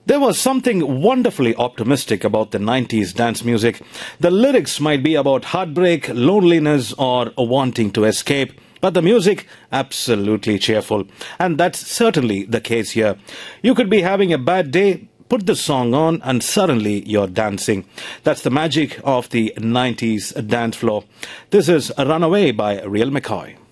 There was something wonderfully optimistic about the 90s dance music. The lyrics might be about heartbreak, loneliness, or wanting to escape. But the music, absolutely cheerful. And that's certainly the case here. You could be having a bad day, put the song on, and suddenly you're dancing. That's the magic of the 90s dance floor. This is Runaway by Real McCoy.